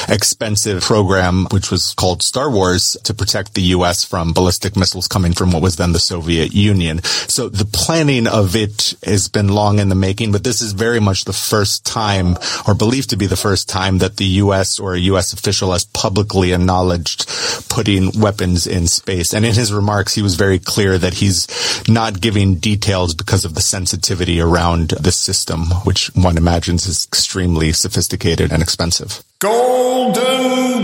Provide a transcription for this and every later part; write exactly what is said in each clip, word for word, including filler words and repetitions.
expensive program, which was called Star Wars, to protect the U S from ballistic missiles coming from what was then the Soviet Union. So the planning of it has been long in the making, but this is very much the first time, or believed to be the first time, that the U S or a U S official has publicly acknowledged putting weapons in space. And in his remarks, he was very clear that he's not giving details because of the sensitivity around the system, which one imagines is extremely sophisticated and expensive. Golden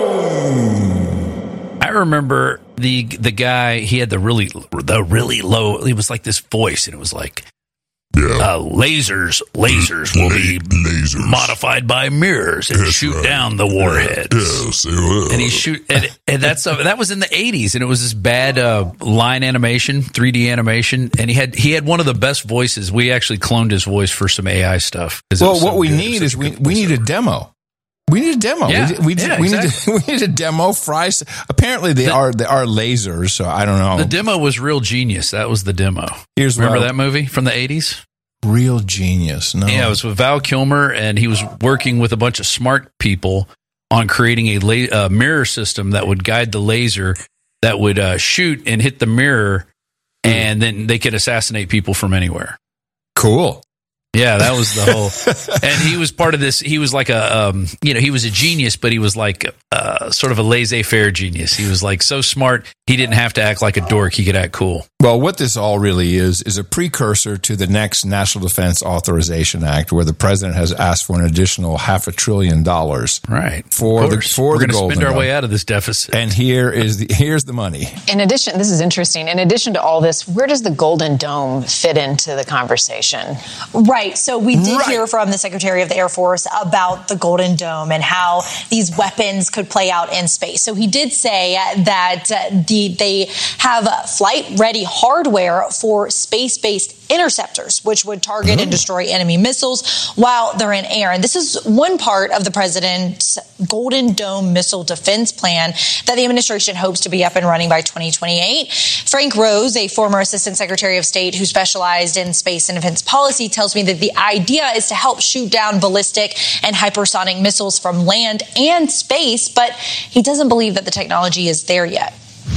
Dome. I remember the the guy, he had the really the really low, it was like this voice, and it was like, yeah. uh, lasers, lasers will La- be lasers. modified by mirrors and that's shoot right. down the warheads. Yes, yes. And he shoot, and, and that's uh, that was in the eighties, and it was this bad uh, line animation, three D animation, and he had he had one of the best voices. We actually cloned his voice for some A I stuff. Well, what so we good. need is we we need a demo. We need a demo. Yeah, we, we, yeah, we, exactly. need a, we need a demo. Fries. Apparently, they the, are they are lasers. So I don't know. The demo was Real Genius. That was the demo. Here's remember what, that movie from the eighties? Real Genius. No. Yeah, it was with Val Kilmer, and he was working with a bunch of smart people on creating a la- uh, mirror system that would guide the laser that would uh, shoot and hit the mirror, and then they could assassinate people from anywhere. Cool. Yeah, that was the whole, and he was part of this. He was like a, um, you know, he was a genius, but he was like uh, sort of a laissez-faire genius. He was like so smart, he didn't have to act like a dork. He could act cool. Well, what this all really is, is a precursor to the next National Defense Authorization Act, where the president has asked for an additional half a trillion dollars. Right. For the, for We're the going to spend our Dome. way out of this deficit. And here is the, here's the money. In addition, this is interesting. In addition to all this, where does the Golden Dome fit into the conversation? Right. So we did Right. hear from the Secretary of the Air Force about the Golden Dome and how these weapons could play out in space. So he did say that uh, the, they have flight-ready hardware for space-based interceptors, which would target mm. and destroy enemy missiles while they're in air. And this is one part of the president's Golden Dome missile defense plan that the administration hopes to be up and running by twenty twenty-eight. Frank Rose, a former Assistant Secretary of State who specialized in space and defense policy, tells me that the idea is to help shoot down ballistic and hypersonic missiles from land and space, but he doesn't believe that the technology is there yet.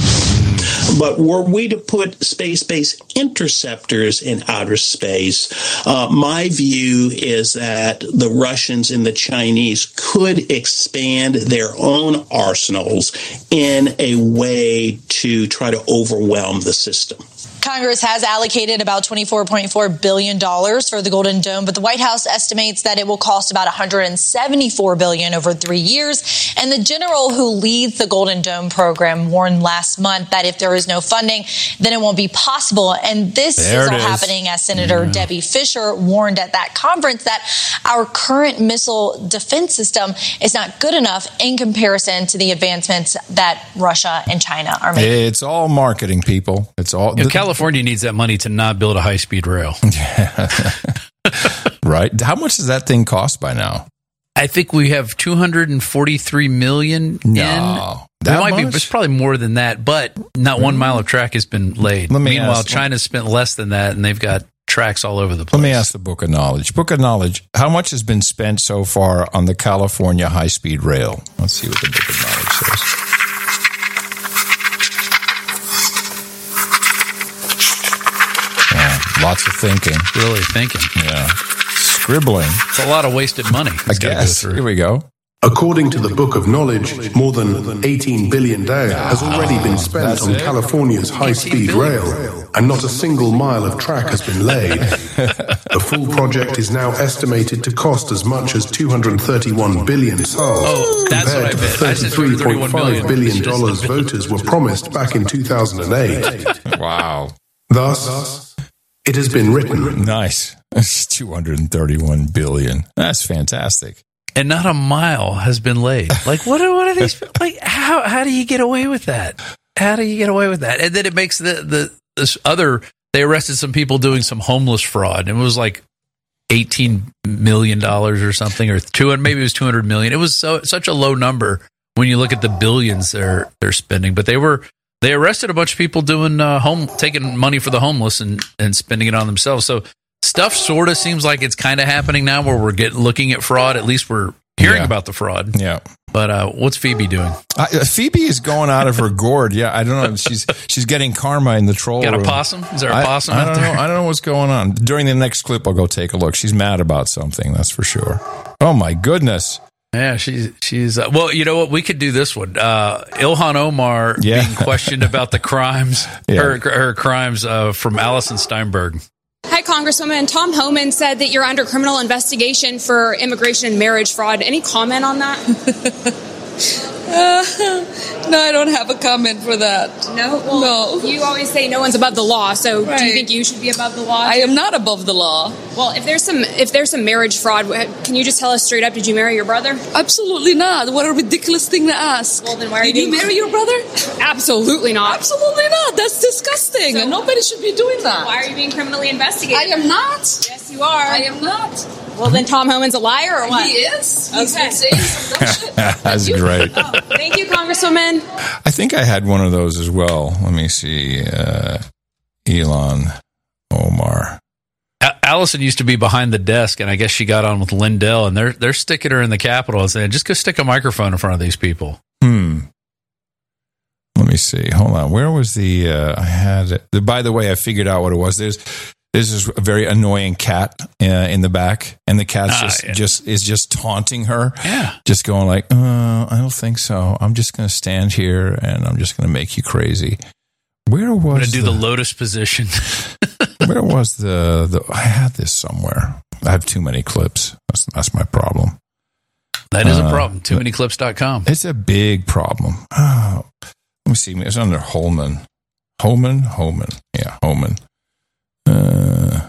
But were we to put space-based interceptors in outer space, uh, my view is that the Russians and the Chinese could expand their own arsenals in a way to try to overwhelm the system. Congress has allocated about twenty-four point four billion dollars for the Golden Dome, but the White House estimates that it will cost about one hundred seventy-four billion dollars over three years. And the general who leads the Golden Dome program warned last month that if there is no funding, then it won't be possible. And this There is it all is. happening as Senator Yeah. Debbie Fisher warned at that conference that our current missile defense system is not good enough in comparison to the advancements that Russia and China are making. It's all marketing, people. It's all You know, California needs that money to not build a high-speed rail. Right. How much does that thing cost by now? I think we have two hundred forty-three million dollars No. in. That It might much? be, it's probably more than that, but not one mile of track has been laid. Let me Meanwhile, ask- China's spent less than that, and they've got tracks all over the place. Let me ask the Book of Knowledge. Book of Knowledge, how much has been spent so far on the California high-speed rail? Let's see what the Book of Knowledge says. Yeah, lots of thinking. Really thinking. Yeah. Scribbling. It's a lot of wasted money. I guess. Here we go. According to the Book of Knowledge, more than eighteen billion dollars has already been spent That's on it? California's high-speed rail, and not a single mile of track has been laid. The full project is now estimated to cost as much as two hundred thirty-one billion dollars, Oh, that's what I compared to the meant. I said thirty-three point five billion dollars million. voters were promised back in two thousand eight. Wow. Thus, it has been written. Nice. It's two hundred thirty-one billion dollars. That's fantastic. And not a mile has been laid. Like, what are, what are these? Like, how, how do you get away with that? How do you get away with that? And then it makes the, the, this other, they arrested some people doing some homeless fraud. And it was like eighteen million dollars or something, or two hundred, maybe it was two hundred million. It was so, such a low number when you look at the billions they're, they're spending. But they were, they arrested a bunch of people doing uh, home, taking money for the homeless and, and spending it on themselves. So stuff sort of seems like it's kind of happening now where we're getting, looking at fraud. At least we're hearing Yeah. about the fraud. Yeah. But uh, what's Phoebe doing? Uh, Phoebe is going out of her gourd. Yeah, I don't know. She's she's getting karma in the troll Got room. a possum? Is there a possum I, I out don't there? know. I don't know what's going on. During the next clip, I'll go take a look. She's mad about something, that's for sure. Oh, my goodness. Yeah, she's she's uh, well. You know what? We could do this one. Uh, Ilhan Omar Yeah. being questioned about the crimes, Yeah. her her crimes uh, from Alison Steinberg. Hi, Congresswoman. Tom Homan said that you're under criminal investigation for immigration and marriage fraud. Any comment on that? Uh, no, I don't have a comment for that. No? Well, No. you always say no one's above the law, so do you Right. think you should be above the law? I am not above the law. Well, if there's some if there's some marriage fraud, can you just tell us straight up, did you marry your brother? Absolutely not. What a ridiculous thing to ask. Well, then why are Did you you being- marry your brother? Absolutely not. Absolutely not. That's disgusting. So- and nobody should be doing that. Why are you being criminally investigated? I am not. Yes, you are. I am not. Well, then Tom Homan's a liar or what? He is. He's Okay. been saying some dumb shit. That's great. Oh, thank you, Congresswoman. I think I had one of those as well. Let me see. Uh, Elon Omar. A- Allison used to be behind the desk, and I guess she got on with Lindell, and they're they're sticking her in the Capitol and saying, "Just go stick a microphone in front of these people." Hmm. Let me see. Hold on. Where was the? Uh, I had. it. By the way, I figured out what it was. There's. There's this very annoying cat uh, in the back, and the cat's Ah, just yeah. just is just taunting her. Yeah. Just going like, uh, I don't think so. I'm just going to stand here, and I'm just going to make you crazy. Where was I'm going to do the, the lotus position. Where was the, the? I had this somewhere. I have too many clips. That's that's my problem. That is a Uh, problem. Too many clips dot com. It's a big problem. Oh, let me see. It's under Holman. Holman? Holman. Yeah, Holman. Uh,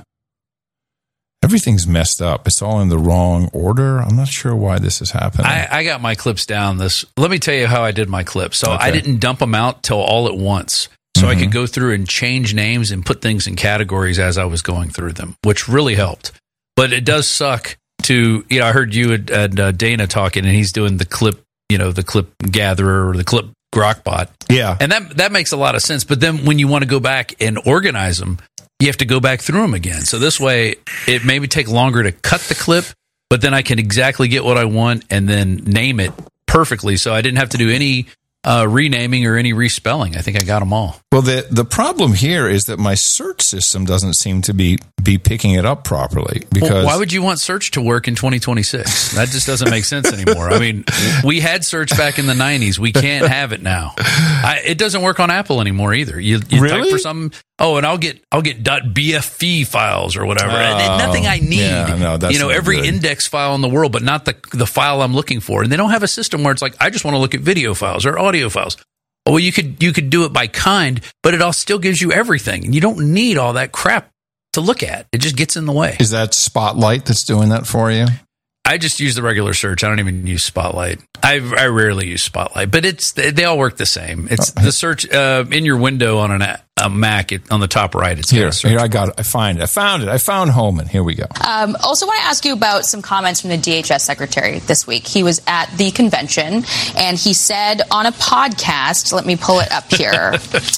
everything's messed up. It's all in the wrong order. I'm not sure why this is happening. I, I got my clips down. This. Let me tell you how I did my clips. So I Okay. didn't dump them out till all at once. So I could go through and change names and put things in categories as I was going through them, which really helped. But it does suck to, you know, I heard you and, and uh, Dana talking, and he's doing the clip, you know, the clip gatherer or the clip Grokbot. yeah. And that that makes a lot of sense. But then when you want to go back and organize them, you have to go back through them again. So this way, it maybe take longer to cut the clip, but then I can exactly get what I want and then name it perfectly. So I didn't have to do any uh, renaming or any respelling. I think I got them all. Well, the the problem here is that my search system doesn't seem to be be picking it up properly. Because Well, why would you want search to work in twenty twenty-six? That just doesn't make sense anymore. I mean, we had search back in the nineties. We can't have it now. I, it doesn't work on Apple anymore either. You, you Really? type for some, oh, and I'll get I'll get .bfv files or whatever. and then nothing I need. yeah, no, that's you know, not every good. index file in the world, but not the the file I'm looking for. And they don't have a system where it's like, I just want to look at video files or audio files. Well, you could you could do it by kind, but it all still gives you everything, and you don't need all that crap to look at. It just gets in the way. Is that Spotlight that's doing that for you? I just use the regular search. I don't even use Spotlight. I I rarely use Spotlight, but it's they all work the same. It's the search uh, in your window on an, a, a Mac it, on the top right. It's got Here, a search. here I got it. I find it. I found it. I found Holman. Here we go. Um, also, want to ask you about some comments from the D H S secretary this week. He was at the convention, and he said on a podcast, let me pull it up here,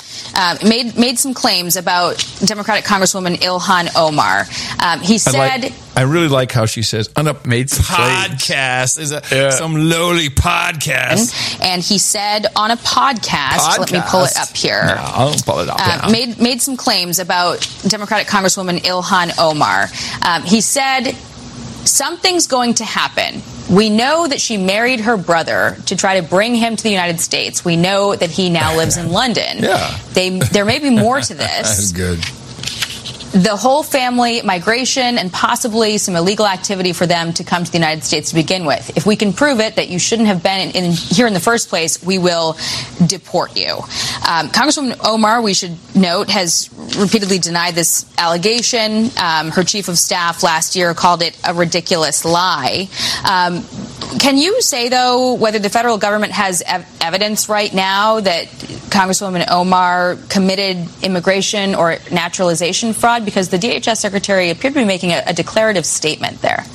um, made made some claims about Democratic Congresswoman Ilhan Omar. Um, he I, said... like, I really like how she says, on a Made some claims. podcast. Is a, Yeah. some lowly podcast. And he said on a podcast, let me pull it up here. No, I'll pull it up. Um, now. made made some claims about Democratic Congresswoman Ilhan Omar. Um, he said something's going to happen. We know that she married her brother to try to bring him to the United States. We know that he now lives in London. Yeah. They, there may be more to That's this. good. The whole family migration and possibly some illegal activity for them to come to the United States to begin with. If we can prove it, that you shouldn't have been in, in here in the first place, we will deport you. Um, Congresswoman Omar, we should note, has repeatedly denied this allegation. Um, her chief of staff last year called it a ridiculous lie. Um, can you say, though, whether the federal government has ev- evidence right now that Congresswoman Omar committed immigration or naturalization fraud? Because the D H S secretary appeared to be making a, a declarative statement there.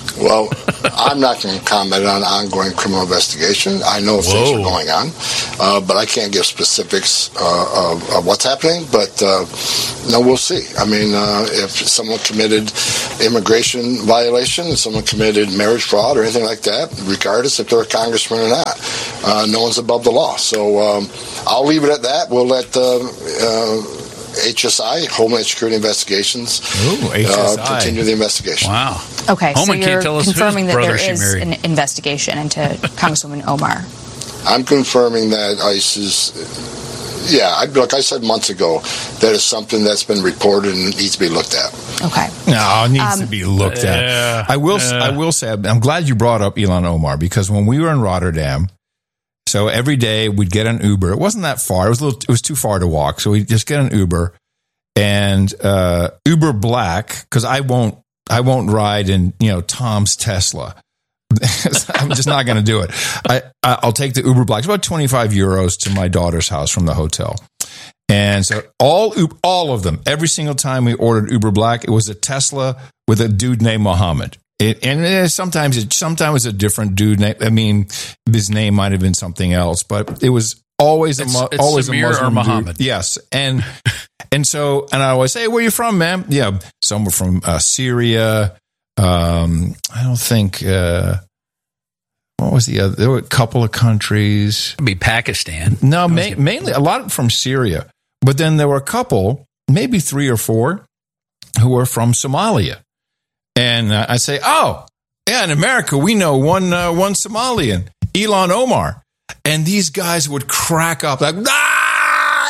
Well, I'm not going to comment on ongoing criminal investigation. I know things are going on, uh, but I can't give specifics uh, of, of what's happening. But uh, no, we'll see. I mean, uh, if someone committed immigration violation, if someone committed marriage fraud or anything like that, regardless if they're a congressman or not, uh, no one's above the law. So um, I'll leave it at that. We'll let the uh, H S I, Homeland Security Investigations, Ooh, H S I. Uh, continue the investigation. Wow. Okay, Holman so you're can't tell us confirming whose that there brother she is married. an investigation into Congresswoman Omar. I'm confirming that ICE is, yeah, I, like I said months ago, that is something that's been reported and needs to be looked at. Okay. No, it needs Um, to be looked at. Yeah, I will. yeah. I will say. I'm glad you brought up Ilhan Omar, because when we were in Rotterdam, so every day we'd get an Uber. It wasn't that far. It was a little. It was too far to walk. So we'd just get an Uber, and uh, Uber Black, because I won't. I won't ride in you know Tom's Tesla. I'm just not going to do it. I I'll take the Uber Black. It's about twenty-five euros to my daughter's house from the hotel. And so all all of them, every single time we ordered Uber Black, it was a Tesla with a dude named Mohammed. It, and it, sometimes it sometimes a different dude name. I mean, his name might have been something else, but it was always It's- a it's always Samir a Muslim or Mohammed. dude. Yes, and and so and I always say, "Where you from, man?" Yeah, some were from uh, Syria. Um, I don't think. Uh, what was the other? There were a couple of countries. It'd be Pakistan. No, ma- mainly a lot from Syria. But then there were a couple, maybe three or four, who were from Somalia. And uh, I say, oh, yeah, in America, we know one uh, one Somalian, Ilhan Omar. And these guys would crack up like, ah,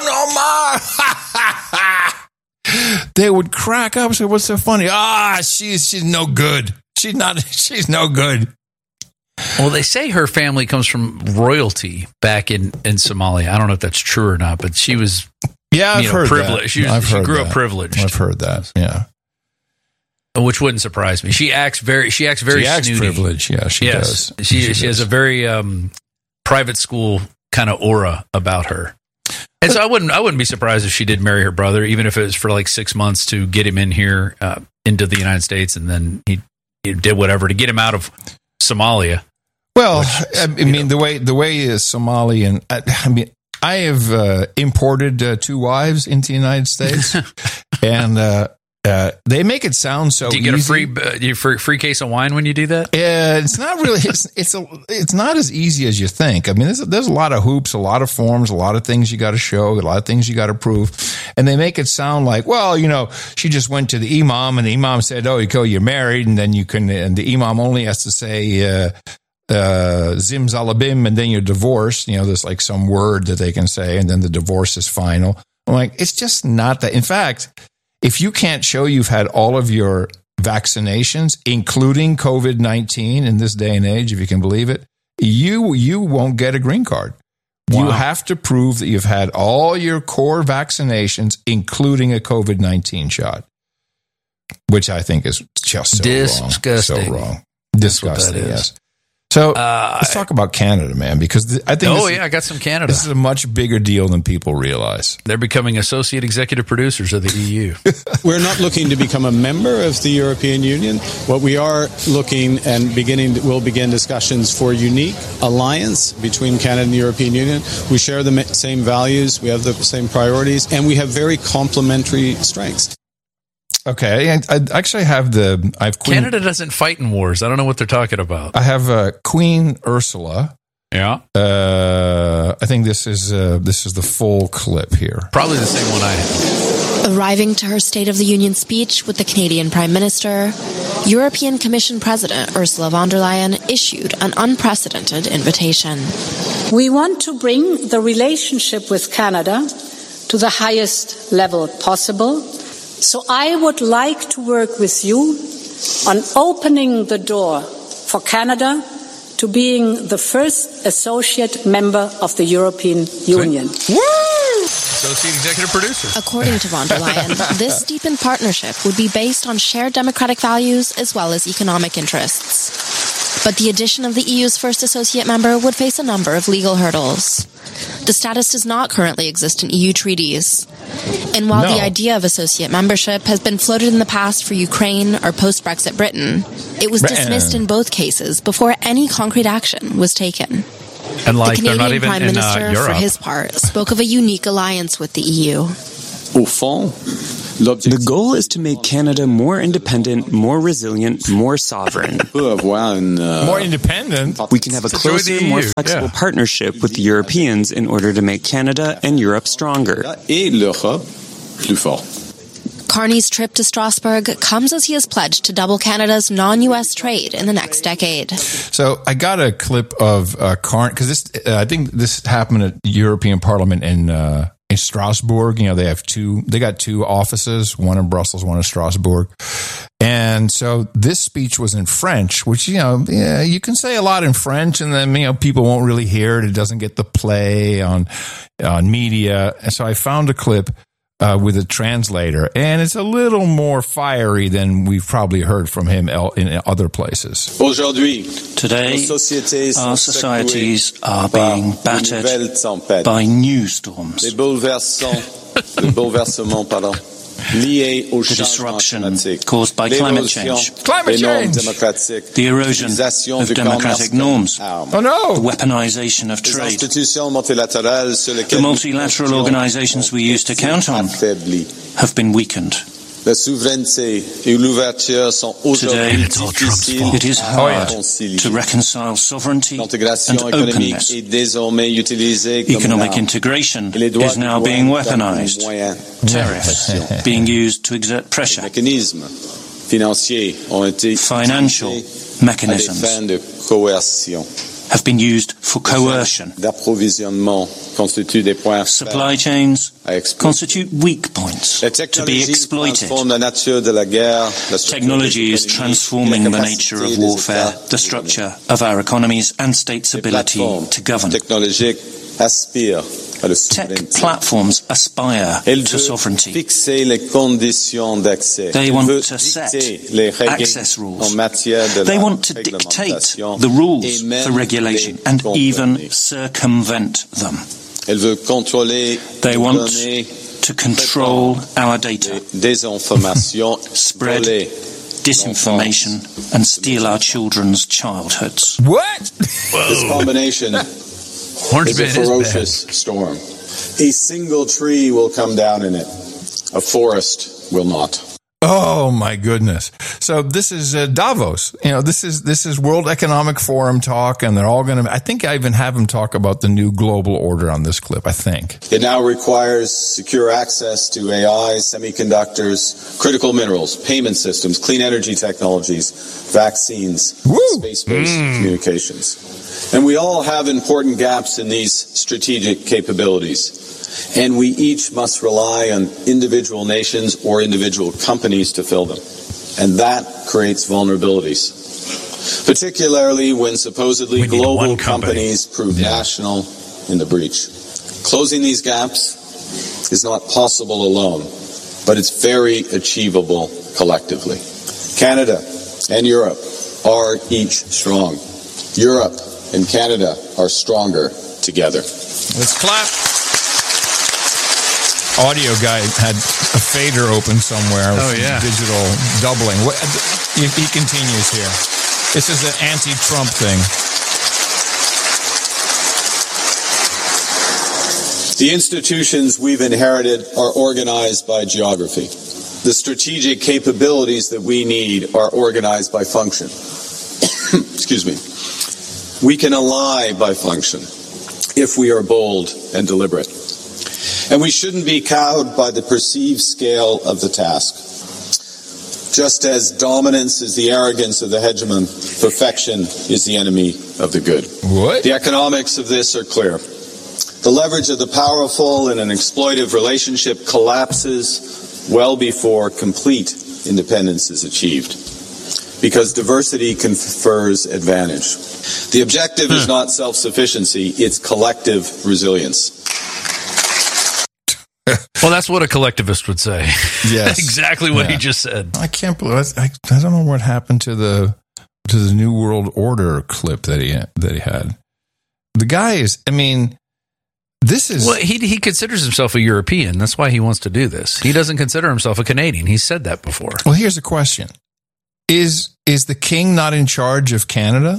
Ilhan Omar. They would crack up. So what's so funny? Ah, she's she's no good. She's not. She's no good. Well, they say her family comes from royalty back in, in Somalia. I don't know if that's true or not, but she was Yeah, I've you know, heard privileged. that. She, was, I've she heard grew that. up privileged, I've heard that. Yeah, which wouldn't surprise me. She acts very. She acts very she acts snooty. privileged. Yeah, she yes, does. she she, she has does. a very um, private school kind of aura about her. And so I wouldn't I wouldn't be surprised if she did marry her brother, even if it was for like six months to get him in here uh, into the United States, and then he, he did whatever to get him out of Somalia. Well, which, I mean, know. the way the way is Somalian. I, I mean, I have uh, imported uh, two wives into the United States, and uh, uh, they make it sound so. Do you get easy. a free uh, you free, free case of wine when you do that? Yeah, it's not really. It's it's a, it's not as easy as you think. I mean, there's there's a lot of hoops, a lot of forms, a lot of things you got to show, a lot of things you got to prove, and they make it sound like, well, you know, she just went to the imam, and the imam said, "Oh, you go, you're married," and then you can, and the imam only has to say. Uh, uh zim zalabim, and then you're divorced. You know, there's like some word that they can say, and then the divorce is final. I'm like, it's just not that. In fact, if you can't show you've had all of your vaccinations, including COVID nineteen in this day and age, if you can believe it, you you won't get a green card. Wow. You have to prove that you've had all your core vaccinations, including a COVID nineteen shot, which I think is just so disgusting. wrong. So wrong. Disgusting, yes. So uh, let's talk about Canada, man, because th- I think. Oh this, yeah, I got some Canada. This is a much bigger deal than people realize. They're becoming associate executive producers of the E U. We're not looking to become a member of the European Union. What we are looking and beginning, we'll begin discussions for a unique alliance between Canada and the European Union. We share the same values, we have the same priorities, and we have very complementary strengths. Okay, I, I actually have the. I have Queen, Canada doesn't fight in wars. I don't know what they're talking about. I have uh, Queen Ursula. Yeah, uh, I think this is uh, this is the full clip here. Probably the same one I have. Arriving to her State of the Union speech with the Canadian Prime Minister, European Commission President Ursula von der Leyen issued an unprecedented invitation. We want to bring the relationship with Canada to the highest level possible. So I would like to work with you on opening the door for Canada to being the first associate member of the European Union. Woo! Associate executive producer. According to von der Leyen, this deepened partnership would be based on shared democratic values as well as economic interests. But the addition of the E U's first associate member would face a number of legal hurdles. The status does not currently exist in E U treaties. And while No. the idea of associate membership has been floated in the past for Ukraine or post-Brexit Britain, It was dismissed in both cases before any concrete action was taken. And like, the they're Canadian not even Prime in Minister, uh, for Europe. his part, spoke of a unique alliance with the E U. The goal is to make Canada more independent, more resilient, more sovereign. More independent? We can have a Enjoy closer, the E U, more flexible yeah. partnership with the Europeans in order to make Canada and Europe stronger. Carney's trip to Strasbourg comes as he has pledged to double Canada's non-U S trade in the next decade. So I got a clip of uh, Carney, because this, uh, I think this happened at the European Parliament in uh, in Strasbourg. You know, they have two, they got two offices, one in Brussels, one in Strasbourg. And so this speech was in French, which, you know, yeah, you can say a lot in French and then, you know, people won't really hear it. It doesn't get the play on, on media. And so I found a clip Uh, with a translator, and it's a little more fiery than we've probably heard from him el- in other places. Today, our societies are being battered by new storms. The disruption caused by climate change. Climate change! The erosion of democratic norms. Oh no! The weaponization of trade. The multilateral organizations we used to count on have been weakened. Today, it is hard to reconcile sovereignty and openness. Economic integration is now being weaponized. Tariffs being used to exert pressure. Financial mechanisms have been used for coercion. Supply chains constitute weak points to be exploited. Technology is transforming the nature of warfare, the structure of our economies, and states' ability to govern. Tech platforms aspire to sovereignty. They want to set access rules. They want to dictate the rules for regulation and even circumvent them. They want to control our data, spread disinformation, and steal our children's childhoods. What? This combination Orange is a Man is ferocious storm. A single tree will come down in it. A forest will not. Oh my goodness! So this is uh, Davos. You know, this is this is World Economic Forum talk, and they're all going to. I think I even have them talk about the new global order on this clip. I think It now requires secure access to A I, semiconductors, critical minerals, payment systems, clean energy technologies, vaccines, space-based Mm. communications. And we all have important gaps in these strategic capabilities. And we each must rely on individual nations or individual companies to fill them. And that creates vulnerabilities, particularly when supposedly global companies prove national in the breach. Closing these gaps is not possible alone, but it's very achievable collectively. Canada and Europe are each strong. Europe and Canada are stronger together. let's clap. Audio guy had a fader open somewhere. Oh, yeah. Digital doubling. What, he, he continues here. This is an anti-Trump thing. The institutions we've inherited are organized by geography. The strategic capabilities that we need are organized by function. Excuse me. We can ally by function if we are bold and deliberate. And we shouldn't be cowed by the perceived scale of the task. Just as dominance is the arrogance of the hegemon, perfection is the enemy of the good. What? The economics of this are clear. The leverage of the powerful in an exploitive relationship collapses well before complete independence is achieved, because diversity confers advantage. The objective is not self-sufficiency, it's collective resilience. Well, that's what a collectivist would say. Yes. Exactly what Yeah. he just said. I can't believe I, I don't know what happened to the to the New World Order clip that he that he had. The guy is, I mean, this is Well, he he considers himself a European. That's why he wants to do this. He doesn't consider himself a Canadian. He's said that before. Well, here's the question. Is is the king not in charge of Canada?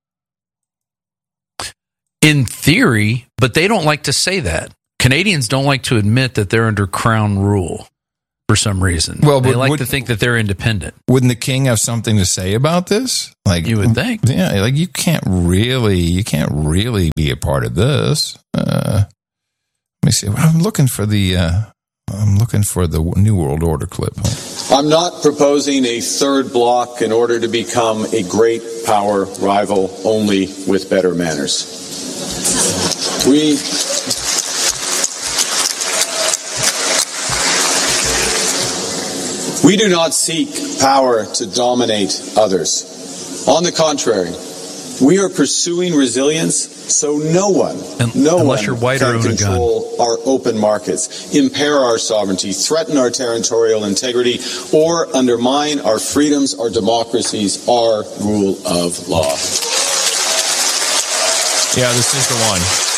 In theory, but they don't like to say that. Canadians don't like to admit that they're under crown rule for some reason. Well, they like would, to think that they're independent. Wouldn't the king have something to say about this? Like you would think. Yeah, like you can't really, you can't really be a part of this. Uh, let me see. I'm looking for the. Uh, I'm looking for the New World Order clip. I'm not proposing a third bloc in order to become a great power rival only with better manners. We We do not seek power to dominate others. On the contrary, we are pursuing resilience so no one, and, no unless one you're white can or own a control gun. our open markets, impair our sovereignty, threaten our territorial integrity, or undermine our freedoms, our democracies, our rule of law. Yeah, this is the one.